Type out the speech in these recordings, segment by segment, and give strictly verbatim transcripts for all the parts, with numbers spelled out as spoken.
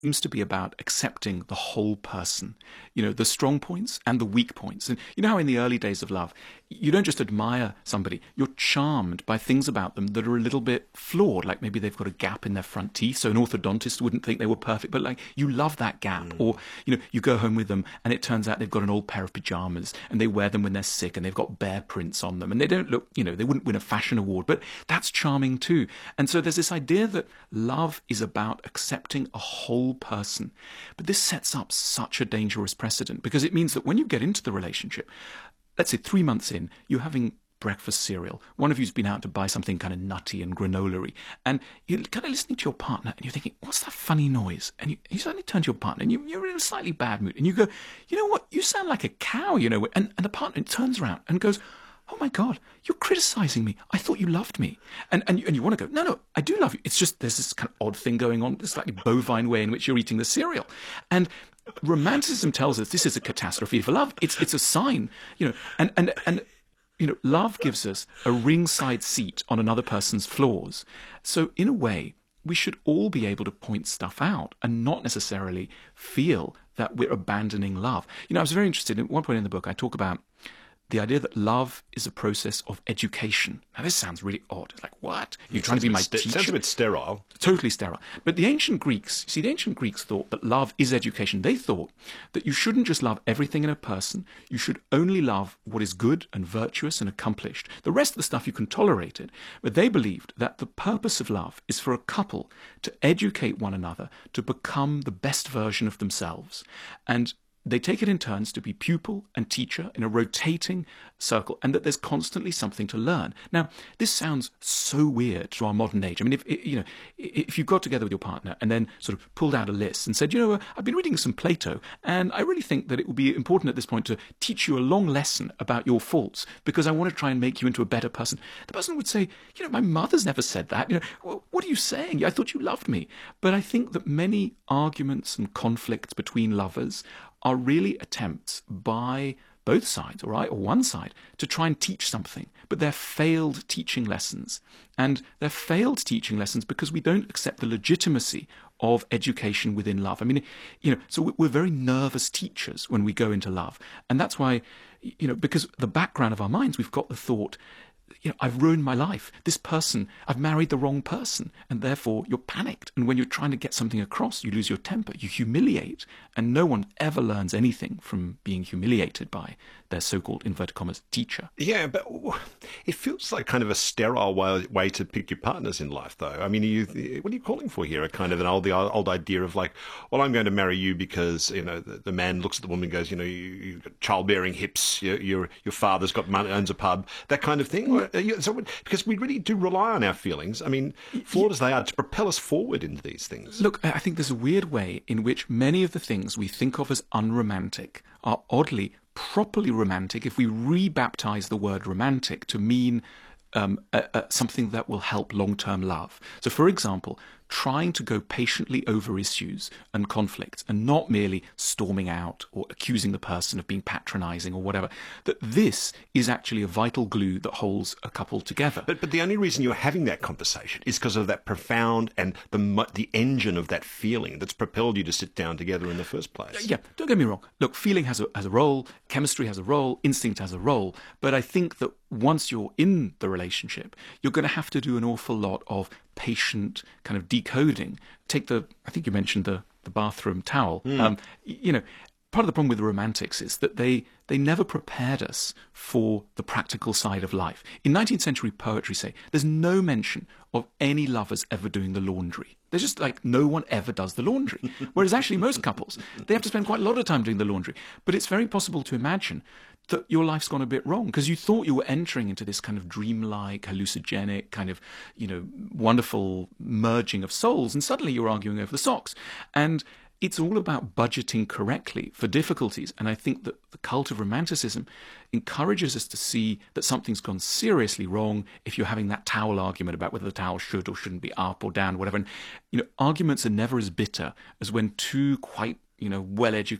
seems to be about accepting the whole person, you know, the strong points and the weak points. And you know how in the early days of love, you don't just admire somebody, you're charmed by things about them that are a little bit flawed, like maybe they've got a gap in their front teeth, so an orthodontist wouldn't think they were perfect, but like you love that gap. Mm. Or, you know, you go home with them and it turns out they've got an old pair of pajamas and they wear them when they're sick and they've got bear prints on them and they don't look, you know, they wouldn't win a fashion award, but that's charming too. And so there's this idea that love is about accepting a whole person. But this sets up such a dangerous precedent because it means that when you get into the relationship, let's say three months in, you're having breakfast cereal. One of you's been out to buy something kind of nutty and granola-y, and you're kind of listening to your partner and you're thinking, what's that funny noise? And you, you suddenly turn to your partner and you, you're in a slightly bad mood and you go, you know what, you sound like a cow, you know, and, and the partner turns around and goes, oh my God, you're criticizing me. I thought you loved me. And and you, and you want to go, no, no, I do love you. It's just there's this kind of odd thing going on, this slightly bovine way in which you're eating the cereal. And romanticism tells us this is a catastrophe for love. It's it's a sign, you know, and, and, and you know, love gives us a ringside seat on another person's flaws. So in a way, we should all be able to point stuff out and not necessarily feel that we're abandoning love. You know, I was very interested, at one point in the book, I talk about the idea that love is a process of education. Now, this sounds really odd. It's like, what? You're trying to be my st- teacher? Sounds a bit sterile. Totally sterile. But the ancient Greeks, see, the ancient Greeks thought that love is education. They thought that you shouldn't just love everything in a person. You should only love what is good and virtuous and accomplished. The rest of the stuff, you can tolerate it. But they believed that the purpose of love is for a couple to educate one another to become the best version of themselves. And they take it in turns to be pupil and teacher in a rotating circle, and that there's constantly something to learn. Now, this sounds so weird to our modern age. I mean, if you know, if you got together with your partner and then sort of pulled out a list and said, you know, I've been reading some Plato, and I really think that it would be important at this point to teach you a long lesson about your faults because I want to try and make you into a better person. The person would say, you know, my mother's never said that. You know, what are you saying? I thought you loved me. But I think that many arguments and conflicts between lovers are really attempts by both sides, all right, or one side, to try and teach something. But they're failed teaching lessons. And they're failed teaching lessons because we don't accept the legitimacy of education within love. I mean, you know, so we're very nervous teachers when we go into love. And that's why, you know, because the background of our minds, we've got the thought, you know, I've ruined my life. This person, I've married the wrong person. And therefore, you're panicked. And when you're trying to get something across, you lose your temper, you humiliate. And no one ever learns anything from being humiliated by their so-called, inverted commas, teacher. Yeah, but it feels like kind of a sterile way, way to pick your partners in life, though. I mean, you, what are you calling for here? A kind of an old, the old idea of like, well, I'm going to marry you because, you know, the, the man looks at the woman and goes, you know, you, you've got childbearing hips, your, your, your father's got money, owns a pub, that kind of thing. Or, so, because we really do rely on our feelings, I mean, flawed as they are, to propel us forward into these things. Look, I think there's a weird way in which many of the things we think of as unromantic are oddly properly romantic if we rebaptize the word romantic to mean um, a, a, something that will help long-term love. So, for example, trying to go patiently over issues and conflicts and not merely storming out or accusing the person of being patronizing or whatever, that this is actually a vital glue that holds a couple together. But but the only reason you're having that conversation is because of that profound and the the engine of that feeling that's propelled you to sit down together in the first place. Yeah, don't get me wrong. Look, feeling has a, has a role, chemistry has a role, instinct has a role, but I think that once you're in the relationship, you're going to have to do an awful lot of patient kind of decoding. Take the, I think you mentioned the, the bathroom towel. Mm. Um, you know, part of the problem with the romantics is that they, they never prepared us for the practical side of life. In nineteenth century poetry, say, there's no mention of any lovers ever doing the laundry. There's just like no one ever does the laundry. Whereas actually most couples, they have to spend quite a lot of time doing the laundry. But it's very possible to imagine that your life's gone a bit wrong because you thought you were entering into this kind of dreamlike, hallucinogenic, kind of, you know, wonderful merging of souls, and suddenly you're arguing over the socks. And it's all about budgeting correctly for difficulties. And I think that the cult of romanticism encourages us to see that something's gone seriously wrong if you're having that towel argument about whether the towel should or shouldn't be up or down, whatever. And, you know, arguments are never as bitter as when two quite, you know,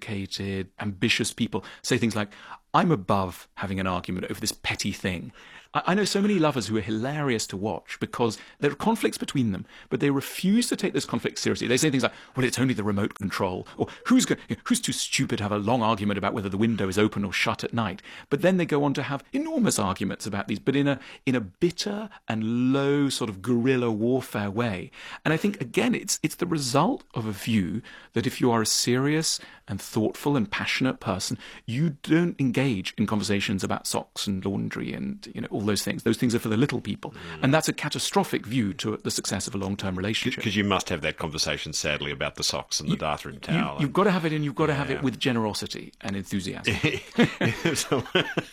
well-educated, ambitious people say things like, I'm above having an argument over this petty thing. I, I know so many lovers who are hilarious to watch because there are conflicts between them, but they refuse to take those conflicts seriously. They say things like, well, it's only the remote control, or who's go- who's too stupid to have a long argument about whether the window is open or shut at night. But then they go on to have enormous arguments about these, but in a in a bitter and low sort of guerrilla warfare way. And I think, again, it's it's the result of a view that if you are a serious and thoughtful and passionate person, you don't engage in conversations about socks and laundry and, you know, all those things. Those things are for the little people. Mm. And that's a catastrophic view to the success of a long-term relationship. Because you must have that conversation, sadly, about the socks and you, the bathroom towel. You, you've got to have it, and you've got yeah. to have it with generosity and enthusiasm. so,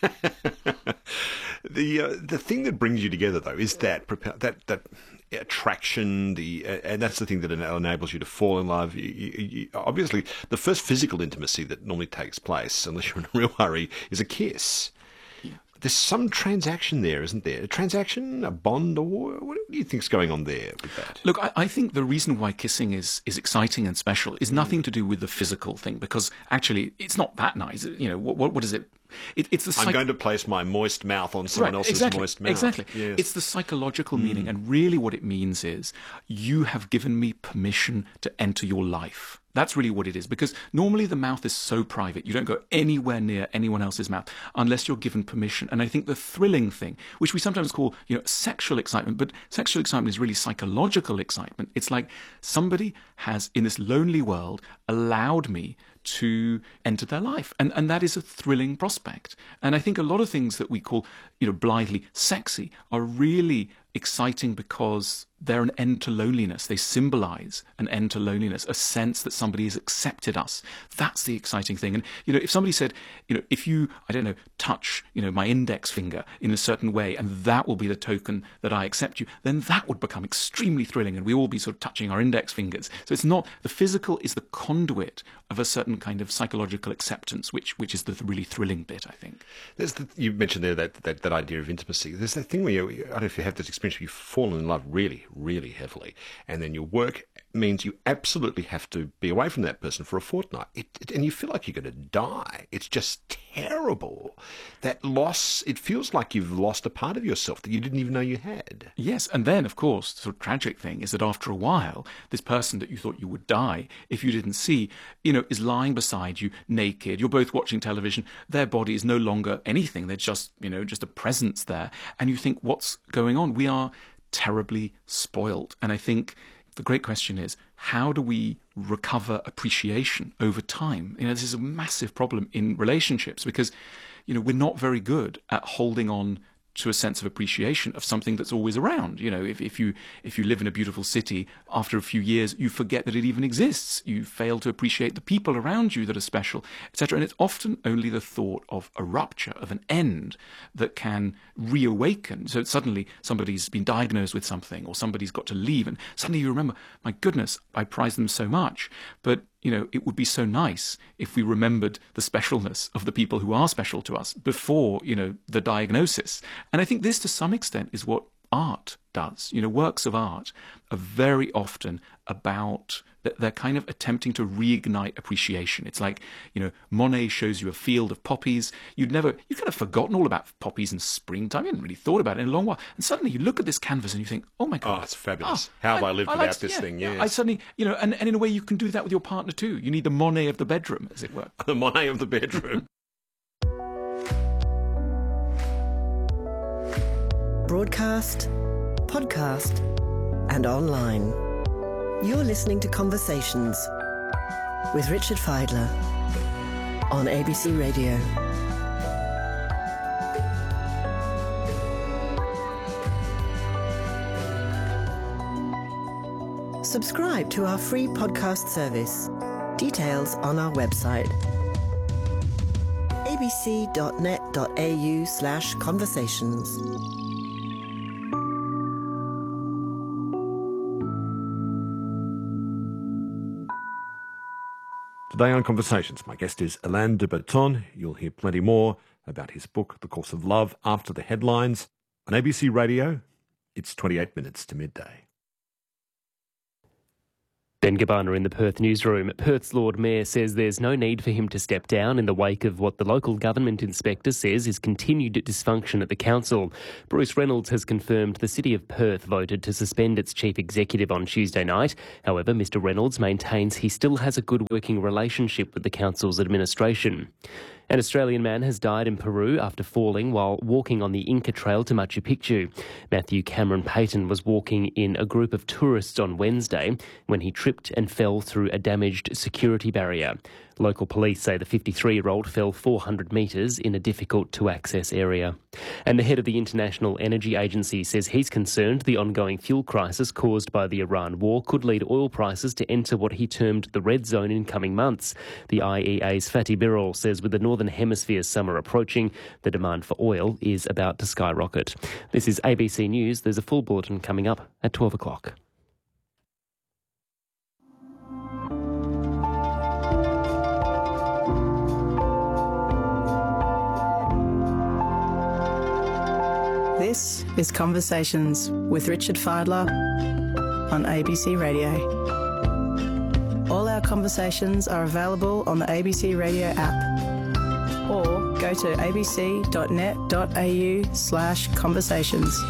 the uh, the thing that brings you together, though, is that that that attraction, the uh, and that's the thing that enables you to fall in love. You, you, you, obviously, the first physical intimacy that normally takes place, unless you're in a real hurry, is a kiss. Yeah. There's some transaction there, isn't there? A transaction, a bond, or what do you think's going on there with that? Look, I, I think the reason why kissing is is exciting and special is nothing to do with the physical thing, because actually it's not that nice. You know, what what, what is it? It, it's the psych- I'm going to place my moist mouth on someone right, else's exactly, moist mouth. Exactly. Yes. It's the psychological mm. meaning, and really what it means is you have given me permission to enter your life. That's really what it is, because normally the mouth is so private. You don't go anywhere near anyone else's mouth unless you're given permission. And I think the thrilling thing, which we sometimes call, you know, sexual excitement, but sexual excitement is really psychological excitement. It's like somebody has, in this lonely world, allowed me to enter their life. And and that is a thrilling prospect. And I think a lot of things that we call, you know, blithely sexy are really exciting because they're an end to loneliness. They symbolize an end to loneliness, a sense that somebody has accepted us. That's the exciting thing. And, you know, if somebody said, you know, if you, I don't know, touch, you know, my index finger in a certain way, and that will be the token that I accept you, then that would become extremely thrilling, and we all be sort of touching our index fingers. So it's not, the physical is the conduit of a certain kind of psychological acceptance, which which is the really thrilling bit, I think. There's the, you mentioned there that, that, that idea of intimacy. There's that thing where you, I don't know if you have this experience, where you fall in love really, really heavily, and then your work means you absolutely have to be away from that person for a fortnight, it, it, and you feel like you're going to die. It's just terrible. That loss, it feels like you've lost a part of yourself that you didn't even know you had. Yes, and then, of course, the sort of tragic thing is that after a while, this person that you thought you would die if you didn't see, you know, is lying beside you naked. You're both watching television. Their body is no longer anything. They're just, you know, just a presence there. And you think, what's going on? We are terribly spoiled. And I think the great question is, how do we recover appreciation over time? You know, this is a massive problem in relationships because, you know, we're not very good at holding on to a sense of appreciation of something that's always around. You know, if, if you if you live in a beautiful city, after a few years, you forget that it even exists. You fail to appreciate the people around you that are special, et cetera. And it's often only the thought of a rupture, of an end, that can reawaken. So suddenly somebody's been diagnosed with something, or somebody's got to leave, and suddenly you remember, my goodness, I prize them so much. But you know, it would be so nice if we remembered the specialness of the people who are special to us before, you know, the diagnosis. And I think this, to some extent, is what art does. You know, works of art are very often about, they're kind of attempting to reignite appreciation. It's like, you know, Monet shows you a field of poppies. You'd never, you'd kind of forgotten all about poppies in springtime. You hadn't really thought about it in a long while. And suddenly you look at this canvas and you think, oh my God. Oh, it's fabulous. Oh, How have I, I lived I without like, this yeah, thing? Yeah. Yes. I suddenly, you know, and, and in a way you can do that with your partner too. You need the Monet of the bedroom, as it were. The Monet of the bedroom. Broadcast, podcast, and online. You're listening to Conversations with Richard Fidler on A B C Radio. Subscribe to our free podcast service. Details on our website. abc.net.au slash conversations. Today on Conversations, my guest is Alain de Botton. You'll hear plenty more about his book, The Course of Love, after the headlines. On A B C Radio, it's twenty-eight minutes to midday. Ben Gabbana in the Perth newsroom. Perth's Lord Mayor says there's no need for him to step down in the wake of what the local government inspector says is continued dysfunction at the council. Bruce Reynolds has confirmed the City of Perth voted to suspend its chief executive on Tuesday night. However, Mr Reynolds maintains he still has a good working relationship with the council's administration. An Australian man has died in Peru after falling while walking on the Inca Trail to Machu Picchu. Matthew Cameron Payton was walking in a group of tourists on Wednesday when he tripped and fell through a damaged security barrier. Local police say the fifty-three-year-old fell four hundred metres in a difficult-to-access area. And the head of the International Energy Agency says he's concerned the ongoing fuel crisis caused by the Iran war could lead oil prices to enter what he termed the red zone in coming months. The I E A's Fatih Birol says with the Northern Hemisphere summer approaching, the demand for oil is about to skyrocket. This is A B C News. There's a full bulletin coming up at twelve o'clock. This is Conversations with Richard Fidler on A B C Radio. All our conversations are available on the A B C Radio app or go to abc.net.au slash conversations.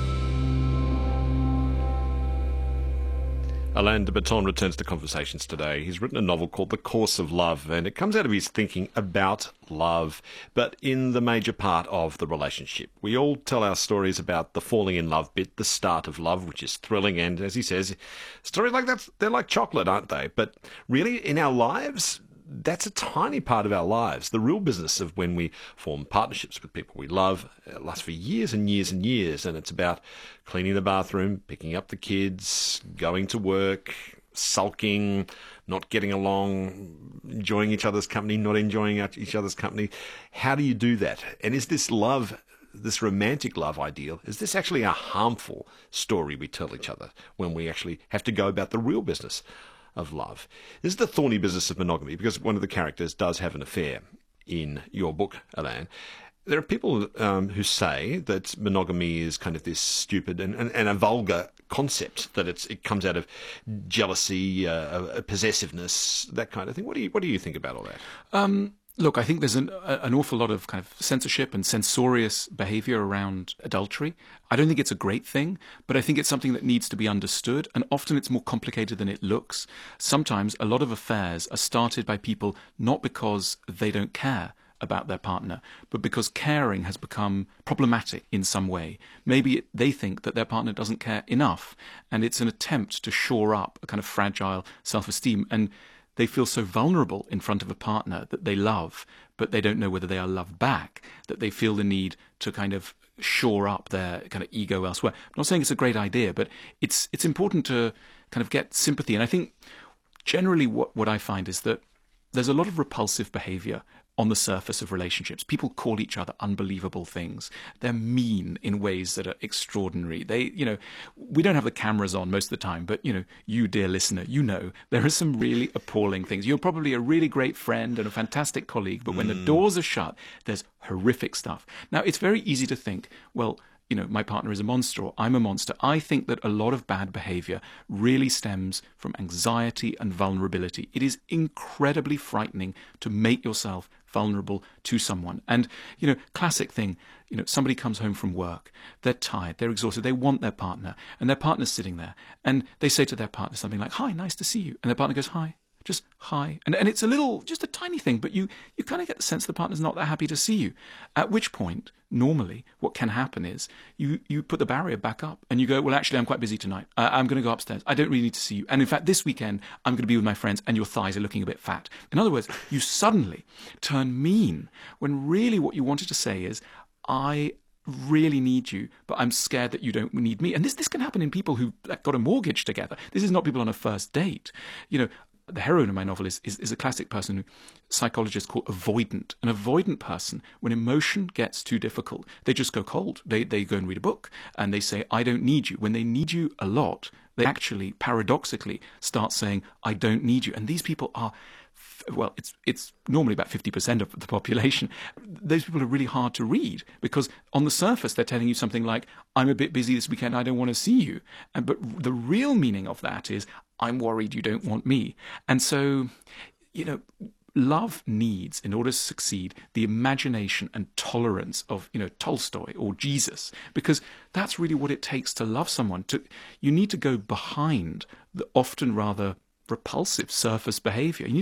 Alain de Botton returns to Conversations today. He's written a novel called The Course of Love, and it comes out of his thinking about love, but in the major part of the relationship. We all tell our stories about the falling in love bit, the start of love, which is thrilling, and as he says, stories like that, they're like chocolate, aren't they? But really, in our lives, that's a tiny part of our lives. The real business of when we form partnerships with people we love lasts for years and years and years, and it's about cleaning the bathroom, picking up the kids, going to work, sulking, not getting along, enjoying each other's company, not enjoying each other's company. How do you do that? And is this love, this romantic love ideal, is this actually a harmful story we tell each other when we actually have to go about the real business of love? This is the thorny business of monogamy, because one of the characters does have an affair in your book, Alain. There are people um, who say that monogamy is kind of this stupid and, and, and a vulgar concept, that it's, it comes out of jealousy, uh, possessiveness, that kind of thing. What do you what do you think about all that? Um, look, I think there's an, an awful lot of kind of censorship and censorious behaviour around adultery. I don't think it's a great thing, but I think it's something that needs to be understood, and often it's more complicated than it looks. Sometimes a lot of affairs are started by people not because they don't care about their partner, but because caring has become problematic in some way. Maybe it, they think that their partner doesn't care enough, and it's an attempt to shore up a kind of fragile self-esteem, and they feel so vulnerable in front of a partner that they love, but they don't know whether they are loved back, that they feel the need to kind of shore up their kind of ego elsewhere. I'm not saying it's a great idea, but it's it's important to kind of get sympathy. And I think generally what, what I find is that there's a lot of repulsive behavior on the surface of relationships. People call each other unbelievable things. They're mean in ways that are extraordinary. They, you know, we don't have the cameras on most of the time, but, you know, you, dear listener, you know, there are some really appalling things. You're probably a really great friend and a fantastic colleague, but when mm. the doors are shut, there's horrific stuff. Now, it's very easy to think, well, you know, my partner is a monster or I'm a monster. I think that a lot of bad behavior really stems from anxiety and vulnerability. It is incredibly frightening to make yourself vulnerable to someone. And, you know, classic thing, you know, somebody comes home from work, they're tired, they're exhausted, they want their partner, and their partner's sitting there, and they say to their partner something like, "Hi, nice to see you." And their partner goes, "Hi." Just hi. And and it's a little, just a tiny thing, but you, you kind of get the sense the partner's not that happy to see you. At which point, normally, what can happen is you, you put the barrier back up and you go, well, actually, I'm quite busy tonight. Uh, I'm going to go upstairs. I don't really need to see you. And in fact, this weekend, I'm going to be with my friends and your thighs are looking a bit fat. In other words, you suddenly turn mean when really what you wanted to say is, I really need you, but I'm scared that you don't need me. And this, this can happen in people who've got a mortgage together. This is not people on a first date. You know, the heroine of my novel is, is, is a classic person who psychologists call avoidant. An avoidant person, when emotion gets too difficult, they just go cold. They they go and read a book and they say, I don't need you. When they need you a lot, they actually, paradoxically, start saying, I don't need you. And these people are, well, it's it's normally about fifty percent of the population. Those people are really hard to read because on the surface, they're telling you something like, I'm a bit busy this weekend, I don't want to see you. And, but the real meaning of that is, I'm worried you don't want me. And so, you know, love needs, in order to succeed, the imagination and tolerance of, you know, Tolstoy or Jesus, because that's really what it takes to love someone. To, you need to go behind the often rather repulsive surface behavior. You need